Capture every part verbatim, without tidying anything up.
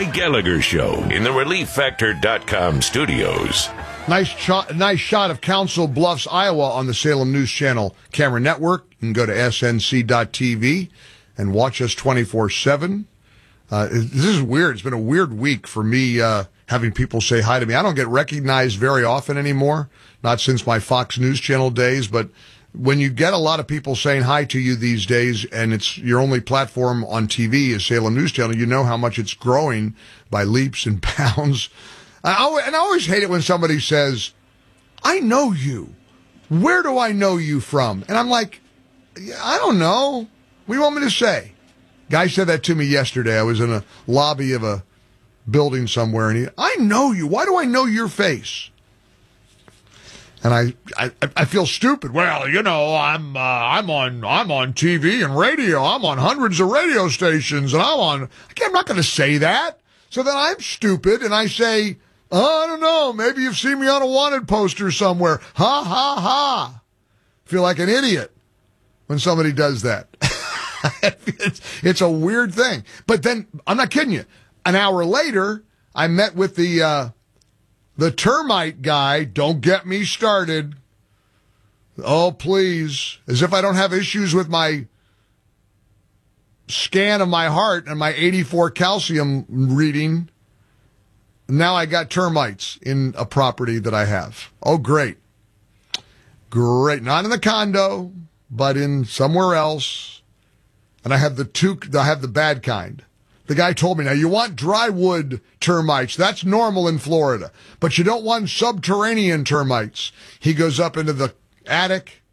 Mike Gallagher Show in the relief factor dot com studios. Nice shot, nice shot of Council Bluffs, Iowa on the Salem News Channel camera network. You can go to S N C dot T V and watch us twenty-four seven. Uh, this is weird. It's been a weird week for me uh, having people say hi to me. I don't get recognized very often anymore, not since my Fox News Channel days, but when you get a lot of people saying hi to you these days and it's your only platform on T V is Salem News Channel, you know how much it's growing by leaps and bounds. I always, and I always hate it when somebody says, I know you. Where do I know you from? And I'm like, I don't know. What do you want me to say? Guy said that to me yesterday. I was in a lobby of a building somewhere, and he, I know you. Why do I know your face? And I, I, I feel stupid. Well, you know, I'm, uh, I'm on, I'm on T V and radio. I'm on hundreds of radio stations, and I'm on. I'm not going to say that. So then I'm stupid, and I say, oh, I don't know. Maybe you've seen me on a wanted poster somewhere. Ha ha ha! Feel like an idiot when somebody does that. it's, it's a weird thing. But then I'm not kidding you. An hour later, I met with the. Uh, The termite guy. Don't get me started. Oh, please. As if I don't have issues with my scan of my heart and my eighty-four calcium reading. Now I got termites in a property that I have. Oh, great. Great. Not in the condo, but in somewhere else. And I have the two, I have the bad kind. The guy told me, now you want dry wood termites. That's normal in Florida. But you don't want subterranean termites. He goes up into the attic,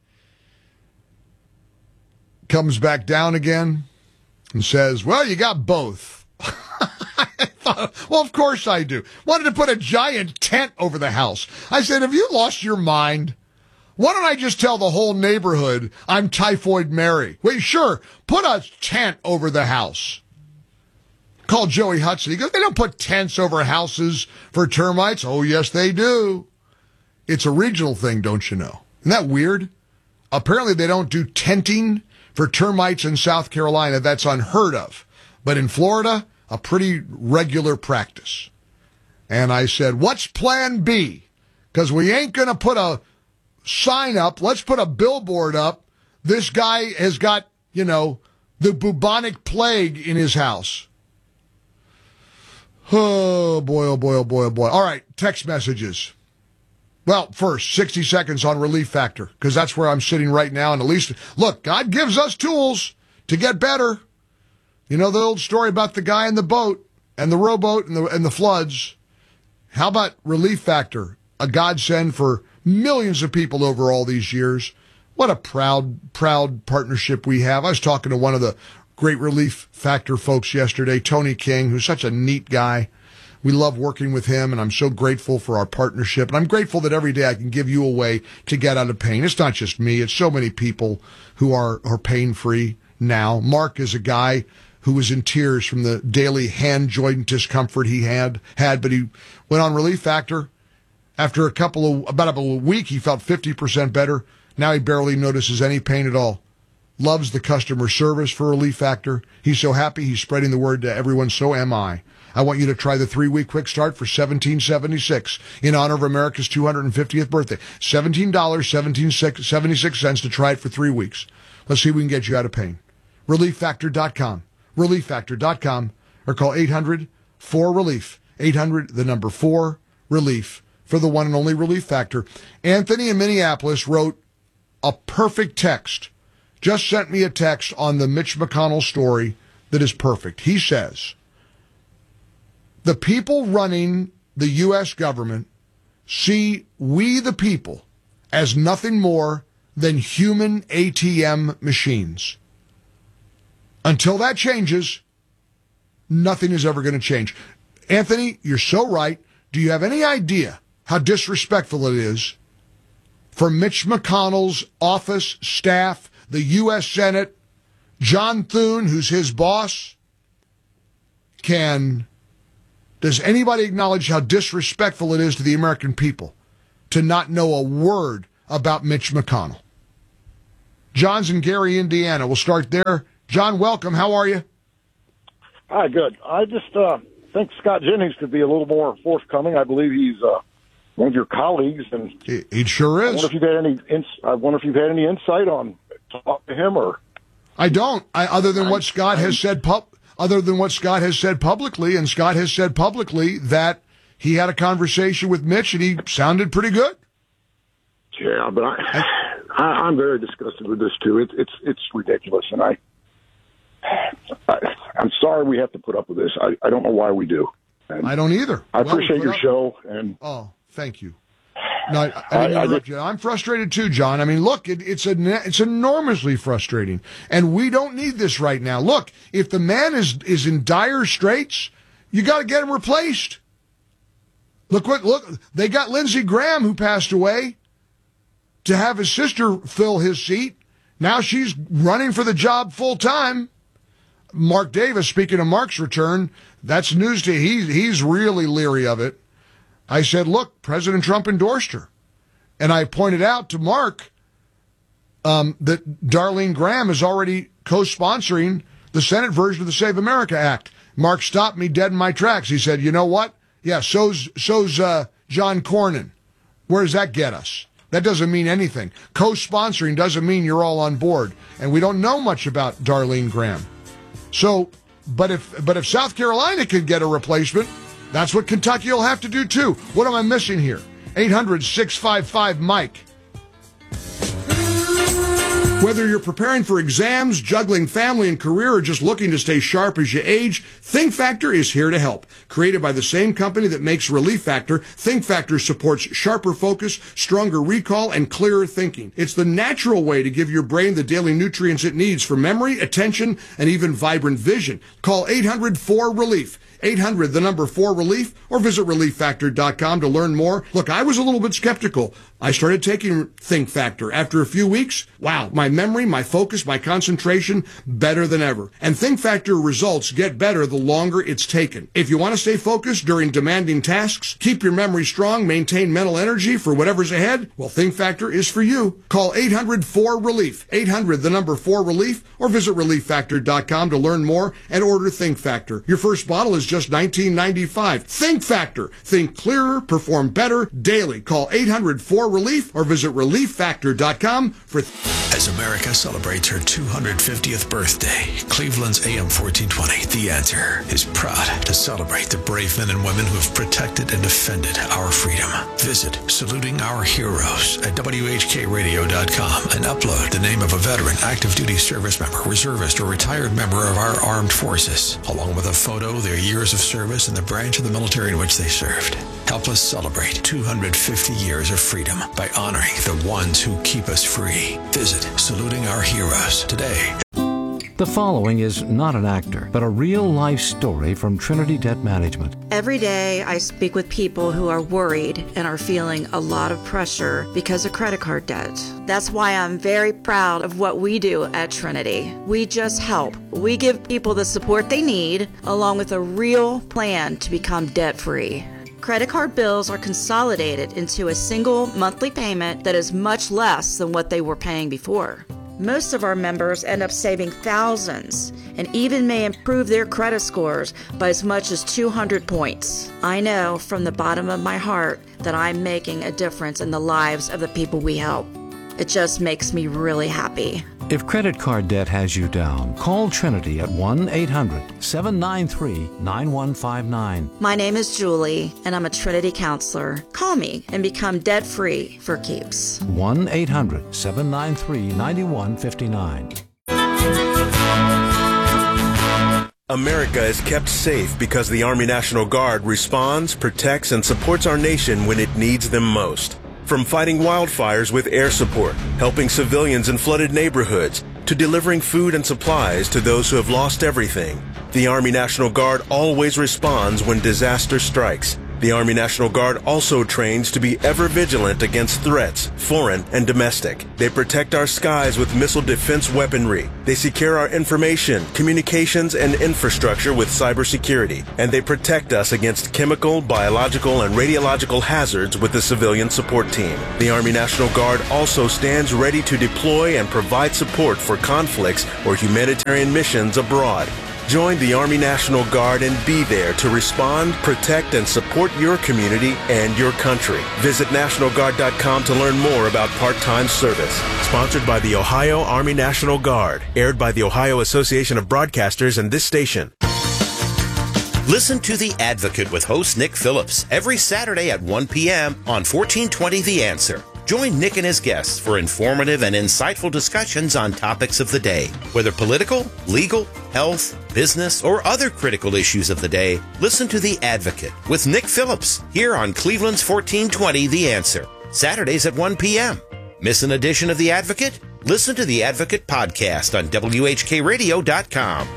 comes back down again, and says, well, you got both. I thought, well, of course I do. Wanted to put a giant tent over the house. I said, have you lost your mind? Why don't I just tell the whole neighborhood I'm Typhoid Mary? Wait, sure, put a tent over the house. Called Joey Hudson. He goes, they don't put tents over houses for termites. Oh, yes, they do. It's a regional thing, don't you know? Isn't that weird? Apparently, they don't do tenting for termites in South Carolina. That's unheard of. But in Florida, a pretty regular practice. And I said, what's plan B? Because we ain't going to put a sign up. Let's put a billboard up. This guy has got, you know, the bubonic plague in his house. Oh, boy, oh, boy, oh, boy, oh, boy. All right, text messages. Well, first, sixty seconds on Relief Factor, because that's where I'm sitting right now. And at least, look, God gives us tools to get better. You know the old story about the guy in the boat and the rowboat and the, and the floods. How about Relief Factor, a godsend for millions of people over all these years? What a proud, proud partnership we have. I was talking to one of the great Relief Factor folks yesterday, Tony King, who's such a neat guy. We love working with him, and I'm so grateful for our partnership. And I'm grateful that every day I can give you a way to get out of pain. It's not just me. It's so many people who are, are pain-free now. Mark is a guy who was in tears from the daily hand joint discomfort he had, had, but he went on Relief Factor. After a couple of, about a week, he felt fifty percent better. Now he barely notices any pain at all. Loves the customer service for Relief Factor. He's so happy he's spreading the word to everyone. So am I. I want you to try the three-week quick start for seventeen seventy-six in honor of America's two hundred fiftieth birthday. seventeen dollars and seventy-six cents to try it for three weeks. Let's see if we can get you out of pain. relief factor dot com. relief factor dot com or call eight hundred four relief. eight hundred, the number four, relief for the one and only Relief Factor. Anthony in Minneapolis wrote a perfect text. Just sent me a text on the Mitch McConnell story that is perfect. He says, the people running the U S government see we the people as nothing more than human A T M machines. Until that changes, nothing is ever going to change. Anthony, you're so right. Do you have any idea how disrespectful it is for Mitch McConnell's office, staff, the U S Senate, John Thune, who's his boss? Can, does anybody acknowledge how disrespectful it is to the American people to not know a word about Mitch McConnell? John's in Gary, Indiana. We'll start there. John, welcome. How are you? Hi, good. I just uh, think Scott Jennings could be a little more forthcoming. I believe he's uh, one of your colleagues, and he, he sure is. I wonder if you've had any. Ins- I wonder if you've had any insight on talk to him, or I don't. I, other than what Scott has said, pub, other than what Scott has said publicly, and Scott has said publicly that he had a conversation with Mitch and he sounded pretty good. Yeah, but I, I I'm very disgusted with this too. It's it's it's ridiculous, and I, I I'm sorry we have to put up with this. I, I don't know why we do. And I don't either. I well, appreciate your up. show, and oh, thank you. No, I, I didn't I, interrupt I, you. I'm frustrated too, John. I mean, look, it, it's a, it's enormously frustrating, and we don't need this right now. Look, if the man is is in dire straits, you got to get him replaced. Look what look they got Lindsey Graham, who passed away, to have his sister fill his seat. Now she's running for the job full time. Mark Davis, speaking of Mark's return, that's news to he's he's really leery of it. I said, look, President Trump endorsed her. And I pointed out to Mark um, that Darlene Graham is already co-sponsoring the Senate version of the Save America Act. Mark stopped me dead in my tracks. He said, you know what? Yeah, so's, so's uh, John Cornyn. Where does that get us? That doesn't mean anything. Co-sponsoring doesn't mean you're all on board. And we don't know much about Darlene Graham. So, but if but if South Carolina could get a replacement, that's what Kentucky will have to do too. What am I missing here? eight hundred, six five five, Mike. Whether you're preparing for exams, juggling family and career, or just looking to stay sharp as you age, Think Factor is here to help. Created by the same company that makes Relief Factor, Think Factor supports sharper focus, stronger recall, and clearer thinking. It's the natural way to give your brain the daily nutrients it needs for memory, attention, and even vibrant vision. Call eight hundred, four, relief. eight hundred, the number four, relief, or visit relief factor dot com to learn more. Look, I was a little bit skeptical. I started taking Think Factor. After a few weeks, wow, my memory, my focus, my concentration, better than ever. And Think Factor results get better the longer it's taken. If you want to stay focused during demanding tasks, keep your memory strong, maintain mental energy for whatever's ahead, well, Think Factor is for you. Call eight hundred, four, relief. eight hundred, the number four, relief, or visit relief factor dot com to learn more and order Think Factor. Your first bottle is just nineteen ninety-five. Think Factor. Think clearer, perform better daily. Call eight hundred, four, relief or visit relief factor dot com for th- As America celebrates her two hundred fiftieth birthday, Cleveland's A M fourteen twenty, The Answer, is proud to celebrate the brave men and women who have protected and defended our freedom. Visit Saluting Our Heroes at W H K radio dot com and upload the name of a veteran, active duty service member, reservist, or retired member of our armed forces, along with a photo, their years of service, and the branch of the military in which they served. Help us celebrate two hundred fifty years of freedom by honoring the ones who keep us free. Visit Saluting Our Heroes today. The following is not an actor, but a real-life story from Trinity Debt Management. Every day I speak with people who are worried and are feeling a lot of pressure because of credit card debt. That's why I'm very proud of what we do at Trinity. We just help. We give people the support they need, along with a real plan to become debt-free. Credit card bills are consolidated into a single monthly payment that is much less than what they were paying before. Most of our members end up saving thousands and even may improve their credit scores by as much as two hundred points. I know from the bottom of my heart that I'm making a difference in the lives of the people we help. It just makes me really happy. If credit card debt has you down, call Trinity at one eight hundred, seven nine three, nine one five nine. My name is Julie, and I'm a Trinity counselor. Call me and become debt-free for keeps. one eight hundred, seven nine three, nine one five nine. America is kept safe because the Army National Guard responds, protects, and supports our nation when it needs them most. From fighting wildfires with air support, helping civilians in flooded neighborhoods, to delivering food and supplies to those who have lost everything, the Army National Guard always responds when disaster strikes. The Army National Guard also trains to be ever vigilant against threats, foreign and domestic. They protect our skies with missile defense weaponry. They secure our information, communications, and infrastructure with cybersecurity. And they protect us against chemical, biological, and radiological hazards with the civilian support team. The Army National Guard also stands ready to deploy and provide support for conflicts or humanitarian missions abroad. Join the Army National Guard and be there to respond, protect, and support your community and your country. Visit National Guard dot com to learn more about part-time service. Sponsored by the Ohio Army National Guard. Aired by the Ohio Association of Broadcasters and this station. Listen to The Advocate with host Nick Phillips every Saturday at one p.m. on fourteen twenty The Answer. Join Nick and his guests for informative and insightful discussions on topics of the day. Whether political, legal, health, business, or other critical issues of the day, listen to The Advocate with Nick Phillips here on Cleveland's fourteen twenty The Answer. Saturdays at one p.m. Miss an edition of The Advocate? Listen to The Advocate podcast on W H K radio dot com.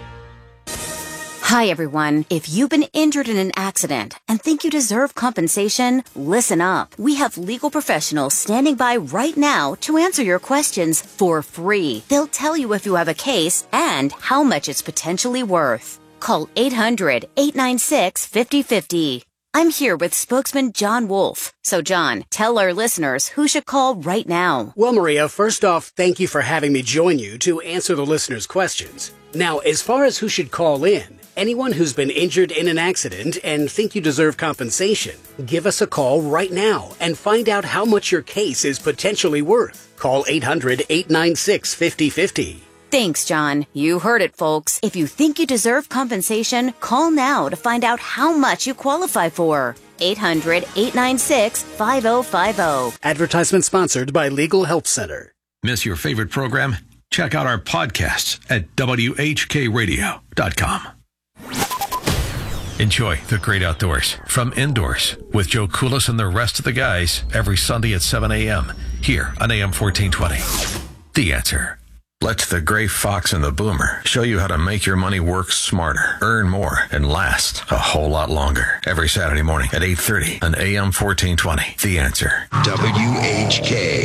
Hi, everyone. If you've been injured in an accident and think you deserve compensation, listen up. We have legal professionals standing by right now to answer your questions for free. They'll tell you if you have a case and how much it's potentially worth. Call eight hundred, eight nine six, five oh five oh. I'm here with spokesman John Wolf. So, John, tell our listeners who should call right now. Well, Maria, first off, thank you for having me join you to answer the listeners' questions. Now, as far as who should call in, anyone who's been injured in an accident and think you deserve compensation, give us a call right now and find out how much your case is potentially worth. Call eight hundred, eight nine six, five oh five oh. Thanks, John. You heard it, folks. If you think you deserve compensation, call now to find out how much you qualify for. eight hundred, eight nine six, five oh five oh. Advertisement sponsored by Legal Help Center. Miss your favorite program? Check out our podcasts at W H K radio dot com. Enjoy the great outdoors from Indoors with Joe Koulis and the rest of the guys every Sunday at seven a.m. here on A M fourteen twenty. The Answer. Let the gray fox and the boomer show you how to make your money work smarter, earn more, and last a whole lot longer. Every Saturday morning at eight thirty on A M fourteen twenty. The Answer. W H K.